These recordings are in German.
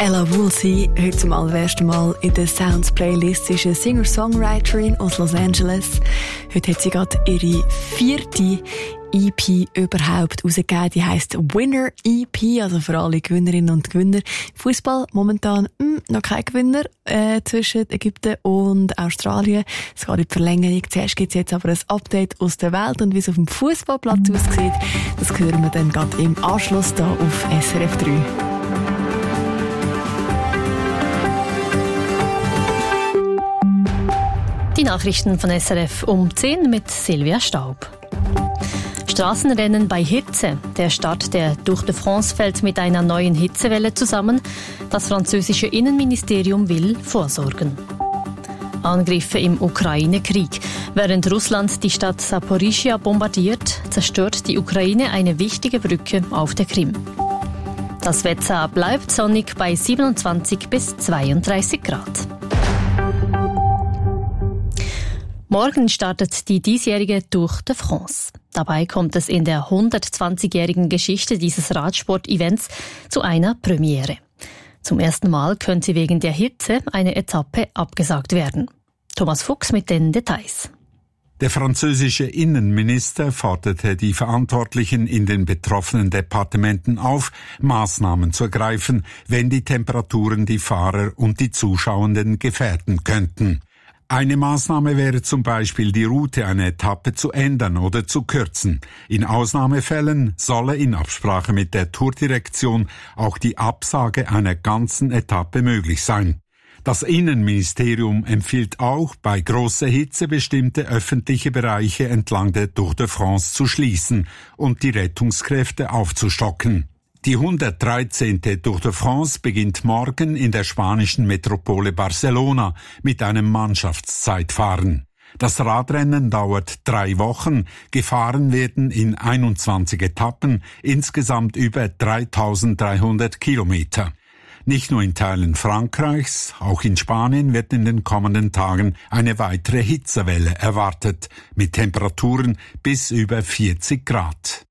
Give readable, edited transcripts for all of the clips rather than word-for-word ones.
Ella Woolsey, heute zum allerersten Mal in der Sounds-Playlist, ist eine Singer-Songwriterin aus Los Angeles. Heute hat sie gerade ihre 4. EP überhaupt rausgegeben. Die heisst Winner EP, also für alle Gewinnerinnen und Gewinner. Fußball momentan noch kein Gewinner zwischen Ägypten und Australien. Es geht in die Verlängerung. Zuerst gibt es jetzt aber ein Update aus der Welt und wie es auf dem Fußballplatz aussieht, das hören wir dann gerade im Anschluss hier auf SRF 3. Die Nachrichten von SRF um 10 mit Silvia Staub. Straßenrennen bei Hitze. Der Start der Tour de France fällt mit einer neuen Hitzewelle zusammen. Das französische Innenministerium will vorsorgen. Angriffe im Ukraine-Krieg. Während Russland die Stadt Saporischschja bombardiert, zerstört die Ukraine eine wichtige Brücke auf der Krim. Das Wetter bleibt sonnig bei 27 bis 32 Grad. Morgen startet die diesjährige Tour de France. Dabei kommt es in der 120-jährigen Geschichte dieses Radsport-Events zu einer Premiere. Zum ersten Mal könnte wegen der Hitze eine Etappe abgesagt werden. Thomas Fuchs mit den Details. Der französische Innenminister forderte die Verantwortlichen in den betroffenen Departementen auf, Maßnahmen zu ergreifen, wenn die Temperaturen die Fahrer und die Zuschauenden gefährden könnten. Eine Maßnahme wäre zum Beispiel, die Route einer Etappe zu ändern oder zu kürzen. In Ausnahmefällen solle in Absprache mit der Tourdirektion auch die Absage einer ganzen Etappe möglich sein. Das Innenministerium empfiehlt auch, bei großer Hitze bestimmte öffentliche Bereiche entlang der Tour de France zu schließen und die Rettungskräfte aufzustocken. Die 113. Tour de France beginnt morgen in der spanischen Metropole Barcelona mit einem Mannschaftszeitfahren. Das Radrennen dauert 3 Wochen, gefahren werden in 21 Etappen, insgesamt über 3300 Kilometer. Nicht nur in Teilen Frankreichs, auch in Spanien wird in den kommenden Tagen eine weitere Hitzewelle erwartet, mit Temperaturen bis über 40 Grad.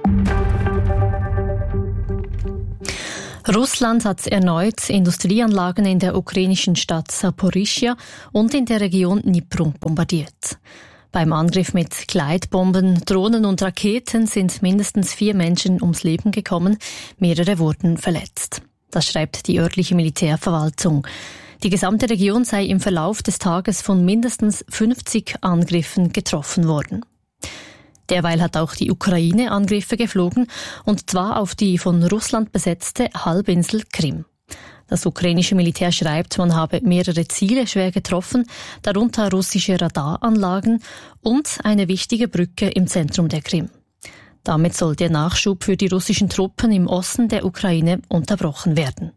Russland hat erneut Industrieanlagen in der ukrainischen Stadt Saporischschja und in der Region Dnipro bombardiert. Beim Angriff mit Gleitbomben, Drohnen und Raketen sind mindestens 4 Menschen ums Leben gekommen, mehrere wurden verletzt. Das schreibt die örtliche Militärverwaltung. Die gesamte Region sei im Verlauf des Tages von mindestens 50 Angriffen getroffen worden. Derweil hat auch die Ukraine Angriffe geflogen, und zwar auf die von Russland besetzte Halbinsel Krim. Das ukrainische Militär schreibt, man habe mehrere Ziele schwer getroffen, darunter russische Radaranlagen und eine wichtige Brücke im Zentrum der Krim. Damit soll der Nachschub für die russischen Truppen im Osten der Ukraine unterbrochen werden.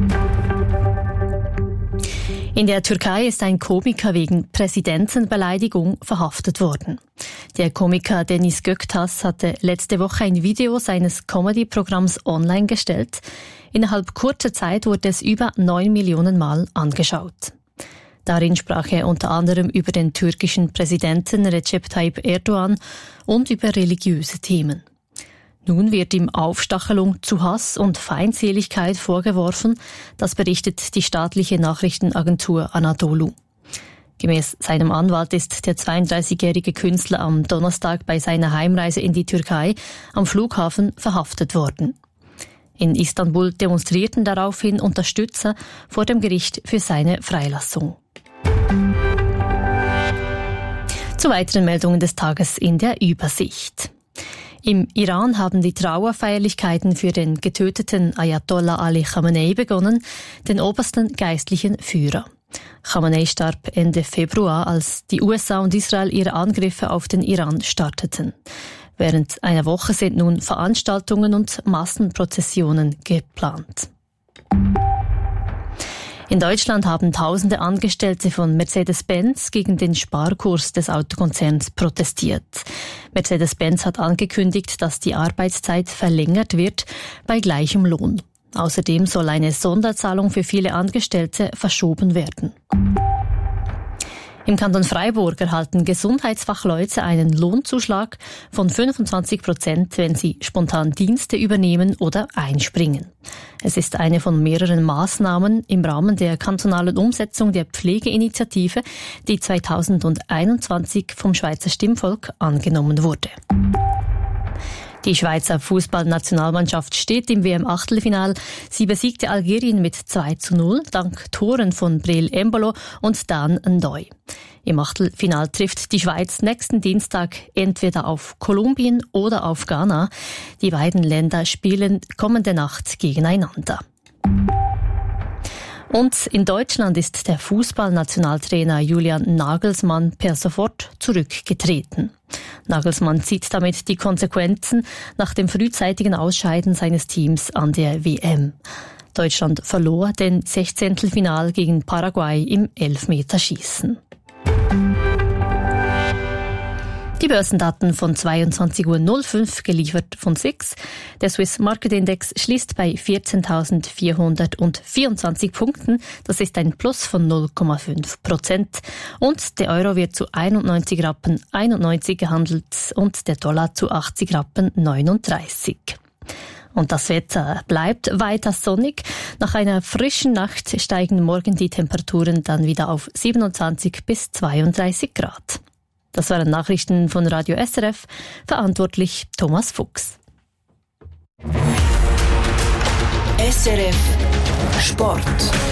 In der Türkei ist ein Komiker wegen Präsidentenbeleidigung verhaftet worden. Der Komiker Deniz Göktaş hatte letzte Woche ein Video seines Comedy-Programms online gestellt. Innerhalb kurzer Zeit wurde es über 9 Millionen Mal angeschaut. Darin sprach er unter anderem über den türkischen Präsidenten Recep Tayyip Erdogan und über religiöse Themen. Nun wird ihm Aufstachelung zu Hass und Feindseligkeit vorgeworfen, das berichtet die staatliche Nachrichtenagentur Anadolu. Gemäß seinem Anwalt ist der 32-jährige Künstler am Donnerstag bei seiner Heimreise in die Türkei am Flughafen verhaftet worden. In Istanbul demonstrierten daraufhin Unterstützer vor dem Gericht für seine Freilassung. Zu weiteren Meldungen des Tages in der Übersicht. Im Iran haben die Trauerfeierlichkeiten für den getöteten Ayatollah Ali Khamenei begonnen, den obersten geistlichen Führer. Khamenei starb Ende Februar, als die USA und Israel ihre Angriffe auf den Iran starteten. Während einer Woche sind nun Veranstaltungen und Massenprozessionen geplant. In Deutschland haben tausende Angestellte von Mercedes-Benz gegen den Sparkurs des Autokonzerns protestiert. Mercedes-Benz hat angekündigt, dass die Arbeitszeit verlängert wird bei gleichem Lohn. Außerdem soll eine Sonderzahlung für viele Angestellte verschoben werden. Im Kanton Freiburg erhalten Gesundheitsfachleute einen Lohnzuschlag von 25%, wenn sie spontan Dienste übernehmen oder einspringen. Es ist eine von mehreren Maßnahmen im Rahmen der kantonalen Umsetzung der Pflegeinitiative, die 2021 vom Schweizer Stimmvolk angenommen wurde. Die Schweizer Fußballnationalmannschaft steht im WM-Achtelfinal. Sie besiegte Algerien mit 2:0 dank Toren von Breel Embolo und Dan Ndoye. Im Achtelfinal trifft die Schweiz nächsten Dienstag entweder auf Kolumbien oder auf Ghana. Die beiden Länder spielen kommende Nacht gegeneinander. Und in Deutschland ist der Fußballnationaltrainer Julian Nagelsmann per sofort zurückgetreten. Nagelsmann zieht damit die Konsequenzen nach dem frühzeitigen Ausscheiden seines Teams an der WM. Deutschland verlor den 16. Final gegen Paraguay im Elfmeterschießen. Die Börsendaten von 22:05 Uhr, geliefert von SIX. Der Swiss Market Index schließt bei 14.424 Punkten. Das ist ein Plus von 0,5%. Und der Euro wird zu 91 Rappen 91 gehandelt und der Dollar zu 80 Rappen 39. Und das Wetter bleibt weiter sonnig. Nach einer frischen Nacht steigen morgen die Temperaturen dann wieder auf 27 bis 32 Grad. Das waren Nachrichten von Radio SRF, verantwortlich Thomas Fuchs. SRF Sport.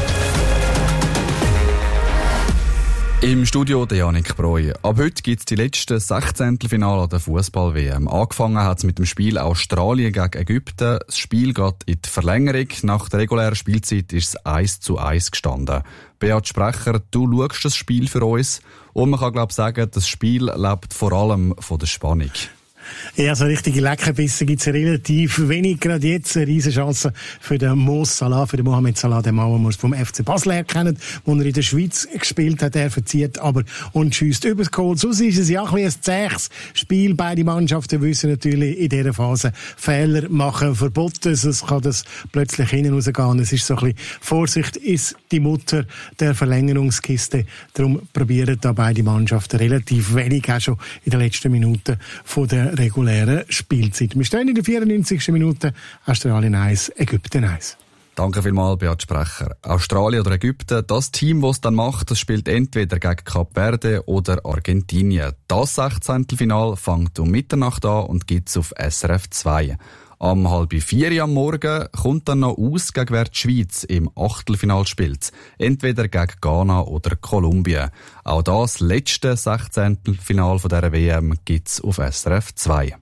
Im Studio der Janik Breu. Ab heute gibt es die letzten 16. Finale der Fußball-WM. Angefangen hat es mit dem Spiel Australien gegen Ägypten. Das Spiel geht in die Verlängerung. Nach der regulären Spielzeit ist es 1:1 gestanden. Beat Sprecher, du schaust das Spiel für uns. Und man kann, glaube ich, sagen, das Spiel lebt vor allem von der Spannung. Ja, so richtige Leckerbisse gibt's relativ wenig. Gerade jetzt eine riesen Chance für den Mo Salah, für den Mohamed Salah, den Mann, den wir vom FC Basel her kennen, wo er in der Schweiz gespielt hat. Er verzieht aber und schiesst übers Goal. Sonst ist es ja ein zähes Spiel. Beide Mannschaften wissen natürlich in dieser Phase Fehler machen verboten. Sonst kann das plötzlich hinten rausgehen. Es ist so ein bisschen Vorsicht ist die Mutter der Verlängerungskiste. Darum probieren da beide Mannschaften relativ wenig, auch schon in den letzten Minuten von der regulären Spielzeit. Wir stehen in der 94. Minute. Australien 1, Ägypten 1. Danke vielmals, Beat Sprecher. Australien oder Ägypten, das Team, das es dann macht, das spielt entweder gegen Kap Verde oder Argentinien. Das 16. Final fängt um Mitternacht an und gibt es auf SRF 2. Am 3:30 am Morgen kommt dann noch aus, gegen wer die Schweiz im Achtelfinal spielt. Entweder gegen Ghana oder Kolumbien. Auch das letzte 16. Final von dieser WM gibt es auf SRF 2.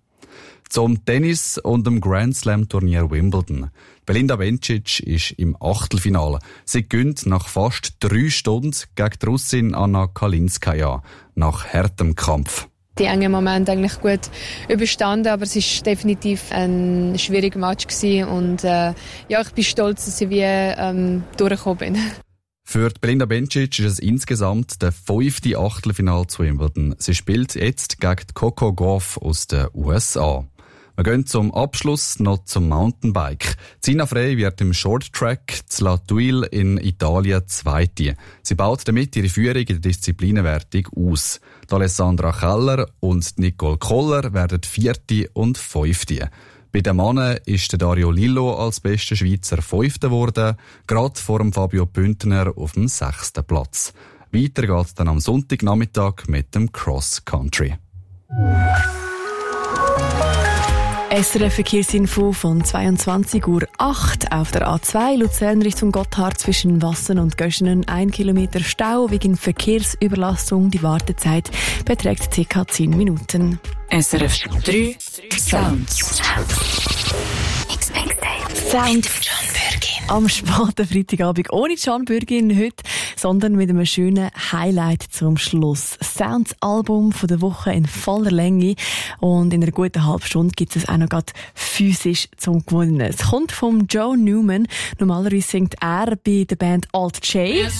Zum Tennis und dem Grand Slam Turnier Wimbledon. Belinda Bencic ist im Achtelfinale. Sie gewinnt nach fast 3 Stunden gegen die Russin Anna Kalinskaya. Nach hartem Kampf. Die engen Momente eigentlich gut überstanden, aber es war definitiv ein schwieriger Match gewesen und ich bin stolz, dass ich durchgekommen bin. Für Belinda Bencic ist es insgesamt der 5. Achtelfinal zu Wimbledon. Sie spielt jetzt gegen Coco Gauff aus den USA. Wir gehen zum Abschluss noch zum Mountainbike. Zina Frey wird im Shorttrack zu La Tuile in Italien Zweite. Sie baut damit ihre Führung in der Disziplinenwertung aus. Die Alessandra Keller und Nicole Koller werden 4. und 5. Bei den Männern ist der Dario Lillo als bester Schweizer 5. geworden, gerade vor dem Fabio Bündner auf dem 6. Platz. Weiter geht es dann am Sonntagnachmittag mit dem Cross Country. SRF Verkehrsinfo von 22:08 Uhr auf der A2 Luzern Richtung Gotthard zwischen Wassen und Göschenen 1 Kilometer Stau wegen Verkehrsüberlastung. Die Wartezeit beträgt ca. 10 Minuten. SRF 3 Sounds. Sound am späten Freitagabend ohne Can Bürgin heute, sondern mit einem schönen Highlight zum Schluss. Sounds Album von der Woche in voller Länge und in einer guten halben Stunde gibt es auch noch gerade physisch zum Gewinnen. Es kommt vom Joe Newman. Normalerweise singt er bei der Band Alt J.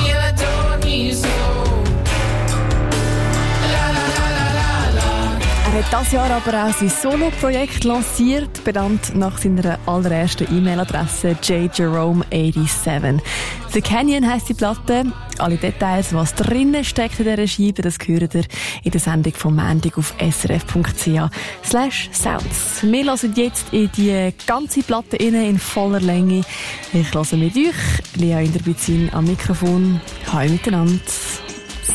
Er hat dieses Jahr aber auch sein Solo-Projekt lanciert, benannt nach seiner allerersten E-Mail-Adresse jjerome87. The Canyon heisst die Platte. Alle Details, was drinnen steckt in dieser Scheibe, das hört ihr in der Sendung vom Montag auf srf.ch/sounds. Wir hören jetzt in die ganze Platte in voller Länge. Ich höre mit euch, Lea Inderbizin am Mikrofon. Hallo miteinander.